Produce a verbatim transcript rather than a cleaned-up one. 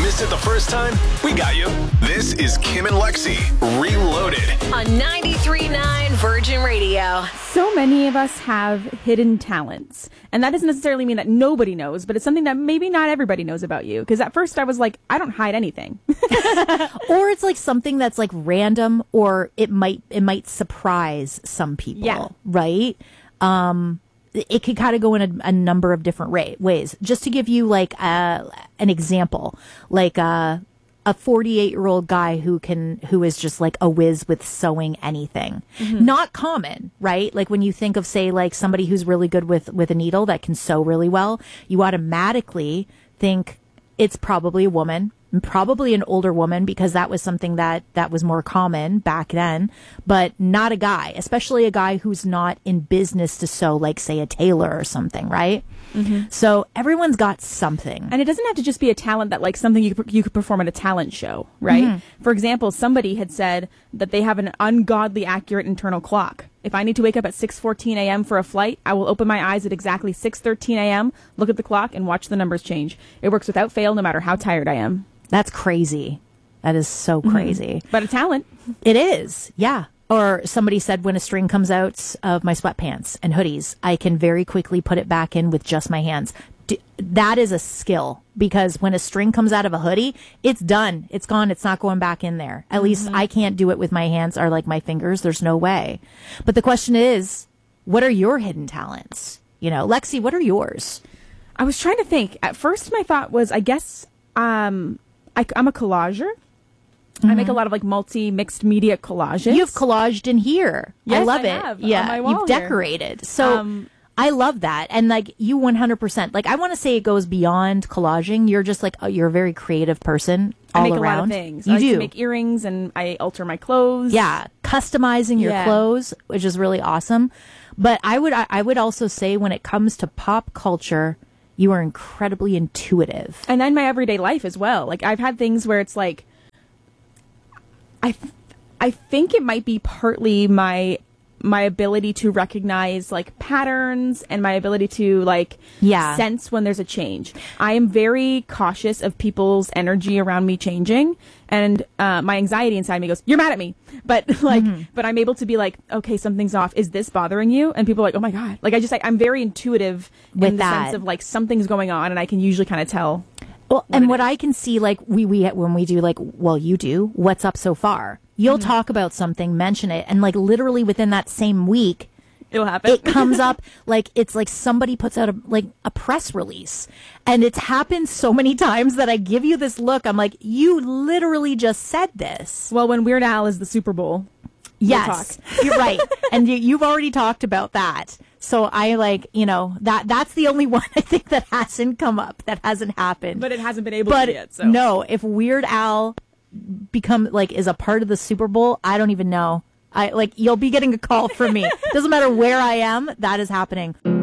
Missed it the first time? We got you. This is Kim and Lexi Reloaded on ninety-three point nine Virgin Radio. So many of us have hidden talents. And that doesn't necessarily mean that nobody knows, but it's something that maybe not everybody knows about you. Because at first I was like, I don't hide anything. Or it's like something that's like random, or it might it might surprise some people, Yeah. right? Um, it could kind of go in a, a number of different ra- ways. Just to give you like uh, an example, like uh, a forty-eight-year-old guy who can who is just like a whiz with sewing anything. Mm-hmm. Not common, right? Like when you think of, say, like somebody who's really good with, with a needle that can sew really well, you automatically think it's probably a woman. Probably an older woman, because that was something that, that was more common back then, but not a guy, especially a guy who's not in business to sew, like, say, a tailor or something, right? Mm-hmm. So everyone's got something. And it doesn't have to just be a talent that, like, something you could, you could perform at a talent show, right? Mm-hmm. For example, somebody had said that they have an ungodly accurate internal clock. If I need to wake up at six fourteen a.m. for a flight, I will open my eyes at exactly six thirteen a.m., look at the clock, and watch the numbers change. It works without fail, no matter how tired I am. That's crazy. That is so crazy. Mm-hmm. But a talent. It is, yeah. Or somebody said, when a string comes out of my sweatpants and hoodies, I can very quickly put it back in with just my hands. D- that is a skill, because when a string comes out of a hoodie, it's done. It's gone. It's not going back in there. At mm-hmm. least I can't do it with my hands or like my fingers. There's no way. But the question is, what are your hidden talents? You know, Lexi, what are yours? I was trying to think. At first, my thought was, I guess, um, I, I'm a collager. Mm-hmm. I make a lot of like multi mixed media collages. You've collaged in here. Yes, I love I it. have, yeah, on my wall you've decorated. Here. So um, I love that, and like you, one hundred percent. Like I want to say it goes beyond collaging. You're just like oh, you're a very creative person. All I make around. a lot of things. You I like do to make earrings, and I alter my clothes. Yeah, customizing your yeah. clothes, which is really awesome. But I would I, I would also say, when it comes to pop culture, you are incredibly intuitive. And in my everyday life as well. Like, I've had things where it's like, I, th- I think it might be partly my, my ability to recognize like patterns and my ability to like yeah. sense when there's a change. I am very cautious of people's energy around me changing. And uh, my anxiety inside me goes, you're mad at me. But like, mm-hmm. but I'm able to be like, okay, something's off. Is this bothering you? And people are like, oh my God. Like, I just, like, I'm very intuitive with in the that. sense of like something's going on, and I can usually kind of tell. Well, what and what is. I can see, like we, we, when we do like, well, you do, what's up so far? You'll mm-hmm. talk about something, mention it, and like literally within that same week, it'll happen. It comes up like it's like somebody puts out a like a press release, and it's happened so many times that I give you this look. I'm like, you literally just said this. Well, when Weird Al is the Super Bowl, yes, we'll you're right, and you, you've already talked about that. So I like, you know, that that's the only one I think that hasn't come up, that hasn't happened, but it hasn't been able but to yet. So no, if Weird Al become like is a part of the Super Bowl, I don't even know. I like you'll be getting a call from me. Doesn't matter where I am, that is happening.